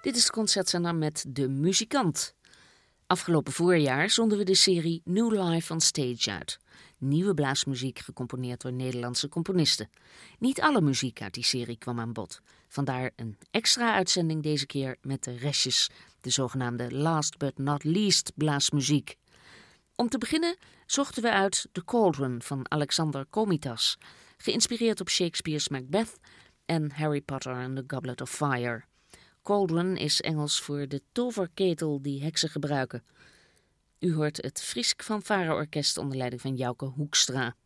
Dit is de concertzender met De Muzikant. Afgelopen voorjaar zonden we de serie New Life on Stage uit. Nieuwe blaasmuziek gecomponeerd door Nederlandse componisten. Niet alle muziek uit die serie kwam aan bod. Vandaar een extra uitzending deze keer met de restjes, de zogenaamde last but not least blaasmuziek. Om te beginnen zochten we uit The Cauldron van Alexander Komitas, geïnspireerd op Shakespeare's Macbeth en Harry Potter and the Goblet of Fire. Cauldron is Engels voor de toverketel die heksen gebruiken. U hoort het Friesk Fanfare Orkest onder leiding van Jouke Hoekstra.